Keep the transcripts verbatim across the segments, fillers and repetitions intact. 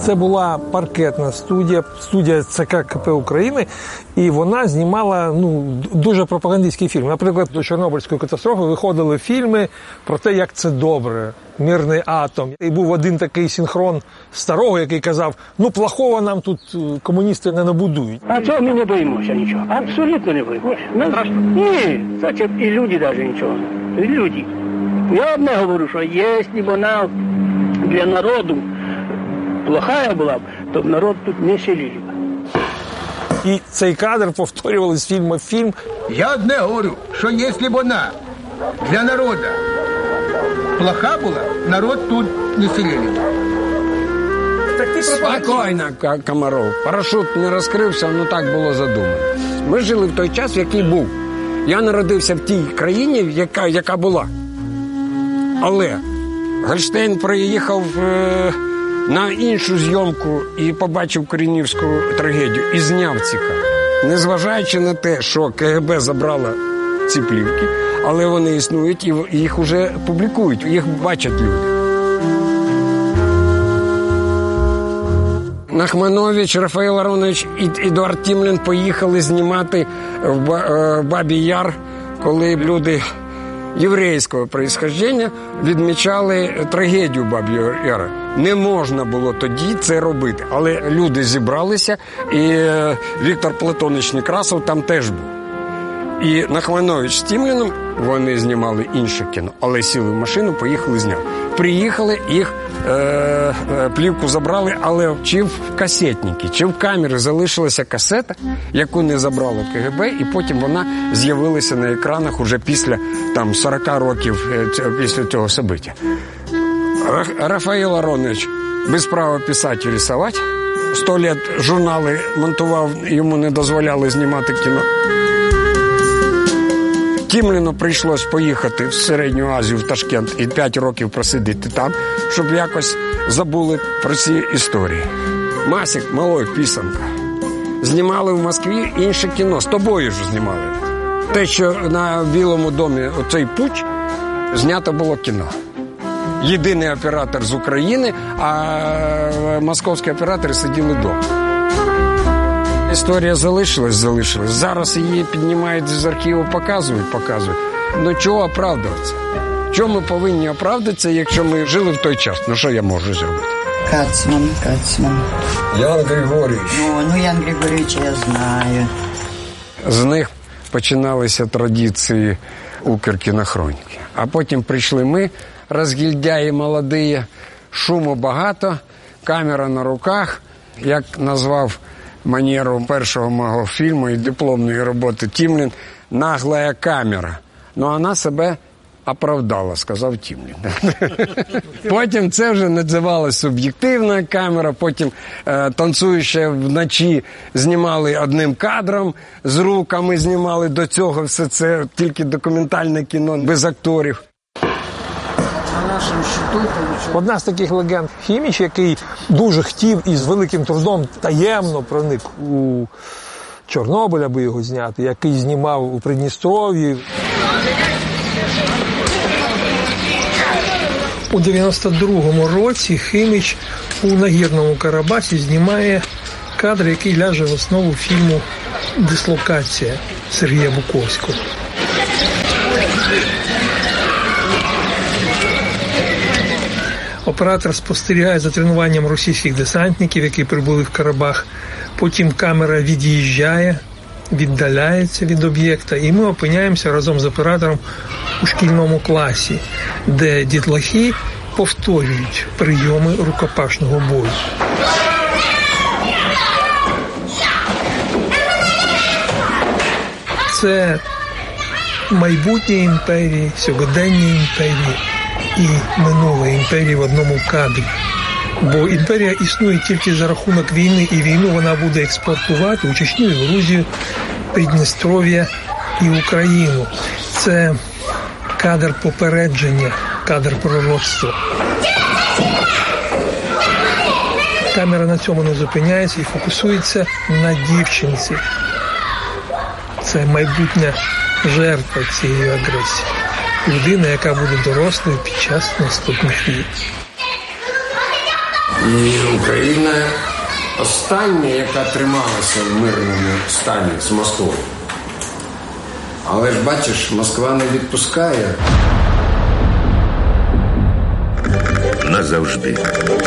Це була паркетна студія, студія ЦК КП України, і вона знімала ну, дуже пропагандистські фільми. Наприклад, до Чорнобильської катастрофи виходили фільми про те, як це добре, мирний атом. І був один такий синхрон старого, який казав, ну, плохого нам тут комуністи не набудують. А цього ми не боїмося нічого. Абсолютно не боїмося. Не страшно? Ні, значить, і люди навіть нічого. І люди. Я одне говорю, що якщо б вона для народу плохая була б, то народ тут не селили б. І цей кадр повторювали з фільму в фільм. Я одне говорю, що якщо б вона для народу плоха була, народ тут не селили б. Спокійно, Комаров. Парашут не розкрився, ну так було задумано. Ми жили в той час, який був. Я народився в тій країні, яка, яка була. Але Гольштейн приїхав е, на іншу зйомку і побачив Коренівську трагедію і зняв ці кадри. Незважаючи на те, що КГБ забрала ці плівки, але вони існують і їх вже публікують, їх бачать люди. Нахманович, Рафаел Аронович і Едуард Тімлін поїхали знімати в Бабій Яр, коли люди єврейського происхождення відмічали трагедію Баб'ї Яра. Не можна було тоді це робити, але люди зібралися, і Віктор Платонович Некрасов там теж був. І Нахманович з Тімліном, вони знімали інше кіно, але сіли в машину, поїхали зняти. Приїхали, їх е, е, плівку забрали, але чи в касетники, чи в камери залишилася касета, яку не забрало КГБ, і потім вона з'явилася на екранах уже після там, сорок років е, після цього события. Рафаел Аронович без права писати і рисувати. Сто літ журнали монтував, йому не дозволяли знімати кіно. Тімліну прийшлось поїхати в Середню Азію, в Ташкент, і п'ять років просидіти там, щоб якось забули про ці історії. Масік, Малой, Пісанка. Знімали в Москві інше кіно, з тобою ж знімали. Те, що на Білому домі оцей путч, знято було кіно. Єдиний оператор з України, а московські оператори сиділи вдома. Історія залишилась, залишилась. Зараз її піднімають з архіву, показують, показують. Ну чого оправдуватися? Чого ми повинні оправдатися, якщо ми жили в той час? Ну що я можу зробити? Кацман, Кацман. Ян Григорійович. Ну, ну Ян Григорійович я знаю. З них починалися традиції Укркінохроніки. А потім прийшли ми, розгільдяї молоді, шуму багато, камера на руках, як назвав манеру першого мого фільму і дипломної роботи Тімлін «Наглая камера». Ну, вона себе оправдала, сказав Тімлін. Потім це вже називалося суб'єктивна камера, потім е, танцюючи вночі знімали одним кадром, з руками знімали, до цього все це тільки документальне кіно, без акторів. Одна з таких легенд Хіміч, який дуже хотів і з великим трудом таємно проник у Чорнобиль, аби його зняти, який знімав у Придністров'ї. У дев'яносто другому році Хіміч у Нагірному Карабасі знімає кадр, який ляже в основу фільму «Дислокація» Сергія Буковського. Оператор спостерігає за тренуванням російських десантників, які прибули в Карабах. Потім камера від'їжджає, віддаляється від об'єкта, і ми опиняємося разом з оператором у шкільному класі, де дітлахи повторюють прийоми рукопашного бою. Це майбутнє імперії, сьогодення імперії і минуле імперії в одному кадрі. Бо імперія існує тільки за рахунок війни, і війну вона буде експортувати у Чечню, і Грузію, Придністров'я і Україну. Це кадр попередження, кадр пророцтва. Камера на цьому не зупиняється і фокусується на дівчинці. Це майбутня жертва цієї агресії. Людина, яка буде дорослою під час наступних війн. І Україна остання, яка трималася в мирному стані з Москвою. Але ж, бачиш, Москва не відпускає. Назавжди.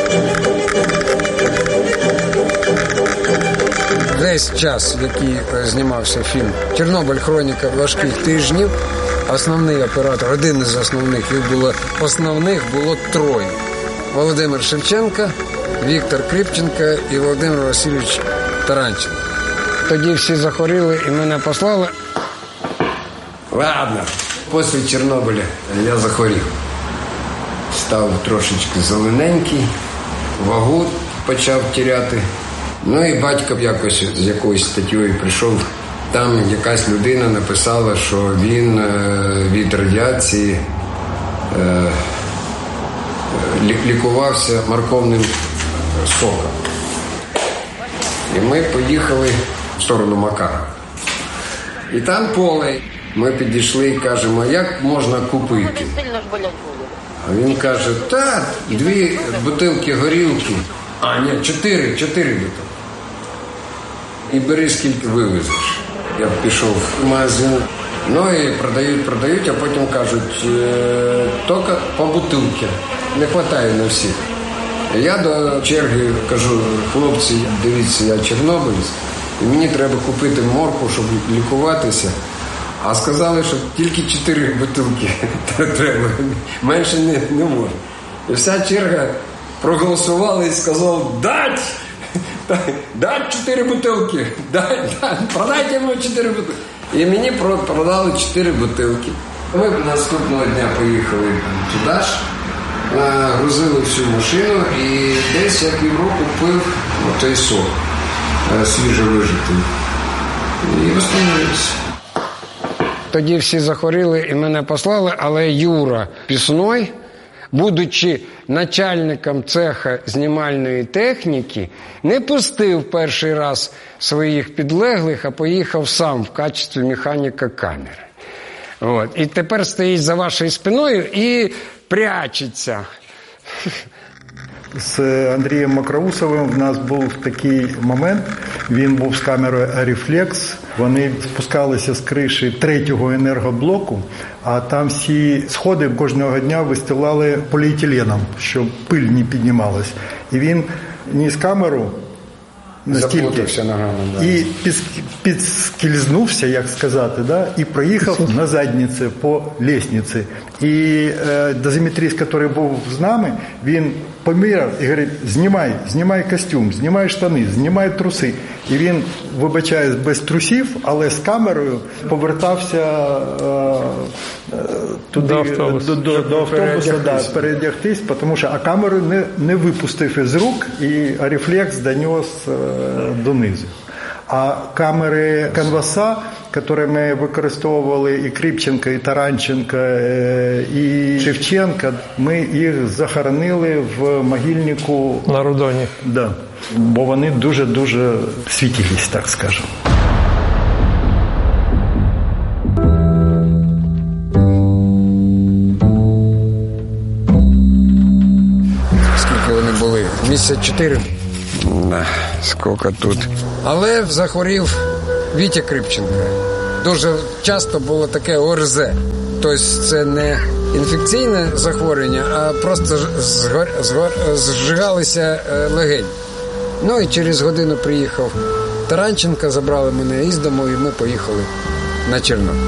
Весь час, в який знімався фільм «Чорнобиль. Хроніка важких тижнів», основний оператор, один із основних, їх було, основних було троє. Володимир Шевченко, Віктор Кріпченко і Володимир Васильович Таранченко. Тоді всі захворіли і мене послали. Ладно, після Чорнобиля я захворів. Став трошечки зелененький, вагу почав теряти. Ну і батько якось з якоюсь статтєю прийшов. Там якась людина написала, що він від радіації е, лікувався морковним соком. І ми поїхали в сторону Макарова. І там поле. Ми підійшли і кажемо, як можна купити? А він каже, та, дві бутилки горілки. А, ні, чотири, чотири бутилки. І бери, скільки вивезеш. Я пішов в магазин, ну і продають, продають, а потім кажуть, е, тільки по бутилці, не вистачає на всіх. Я до черги кажу, хлопці, дивіться, я чорнобилець, і мені треба купити морку, щоб лікуватися. А сказали, що тільки чотири бутилки треба, менше не, не можна. І вся черга проголосувала і сказала, дать! Дать чотири бутилки, дать, дать, продайте йому чотири бутилки. І мені продали чотири бутилки. Ми наступного дня поїхали туди ж, грузили всю машину і десь я півроку пив той сок свіжовижитий. І встановився. Тоді всі захворіли і мене послали, але Юра Пісной, будучи начальником цеха знімальної техніки, не пустив перший раз своїх підлеглих, а поїхав сам в качестві механіка камери. От. І тепер стоїть за вашою спиною і прячеться. З Андрієм Мокроусовим в нас був такий момент, він був з камерою «Арифлекс», вони спускалися з криші третього енергоблоку, а там всі сходи кожного дня вистилали поліетиленом, щоб пиль не піднімалась. І він ніс камеру настільки ногами, да. І підскільзнувся, як сказати, да, і проїхав на задниці по лестниці. І е, дозиметрист, який був з нами, він поміряв і говорить, знімай, знімай костюм, знімай штани, знімай труси. І він, вибачаюсь, без трусів, але з камерою повертався е, е, туди, до автобуса, до, до, до автобуса да, передягтись, тому що а камеру не, не випустив із рук, і рефлекс донес е, донизу. А камери канваса, які ми використовували і Кріпченка, і Таранченка, і Шевченка, ми їх захоронили в могильнику на Рудоні. Да. Бо вони дуже-дуже світились, так скажемо. Скільки вони були? Місяць чотири? Да, скільки тут. Але захворів Вітя Кріпченко. Дуже часто було таке О Р З. Тобто це не інфекційне захворювання, а просто згор... Згор... зжигалися легені. Ну і через годину приїхав Таранченко, забрали мене із дому, і ми поїхали на Чорнобиль.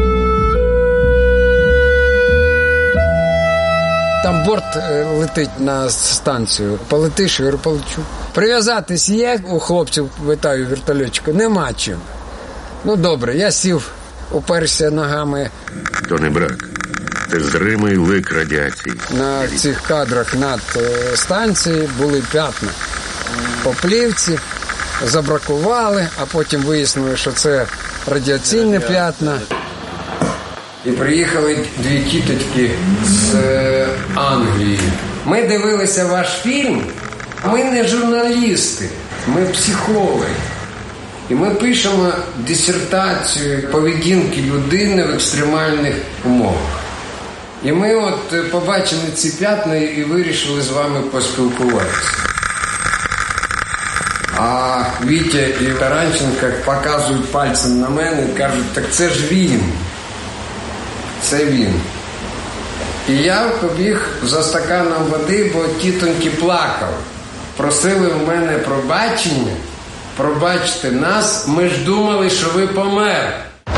Там борт летить на станцію. Полетиш, я говорю, полечу. Прив'язатись є у хлопців, витаю вертольотчика? Нема чим. Ну добре, я сів, уперся ногами. То не брак. Це зримий лик радіації. На цих кадрах над станцією були п'ятна по плівці, забракували, а потім вияснили, що це радіаційні п'ятна. І приїхали дві тіточки з Англії. Ми дивилися ваш фільм, ми не журналісти, ми психологи. І ми пишемо дисертацію поведінки людини в екстремальних умовах. І ми от побачили ці п'ятна і вирішили з вами поспілкуватися. А Вітя і Таранченко показують пальцем на мене і кажуть, так це ж він. Це він. І я побіг за стаканом води, бо тітоньки плакали. Просили в мене пробачення. Пробачте нас, ми ж думали, що ви померли.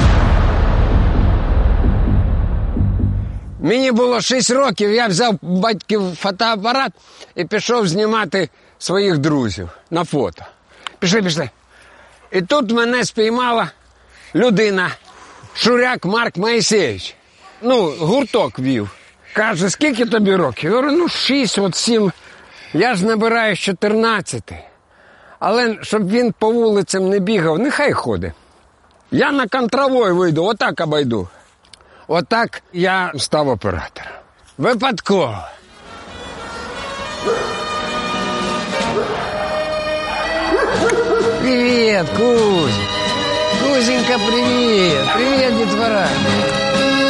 Мені було шість років, я взяв батьків фотоапарат і пішов знімати своїх друзів на фото. Пішли, пішли. І тут мене спіймала людина, Шуряк Марк Моїсеєвич. Ну, гурток вів. Каже, скільки тобі років? Я говорю, ну, шість, от сім. Я ж набираю з чотирнадцяти. Але щоб він по вулицям не бігав, нехай ходить. Я на контровой вийду, отак обойду. Отак я став оператором. Випадково. Привет, Кузя. Кузенька, привет. Привет, детвора.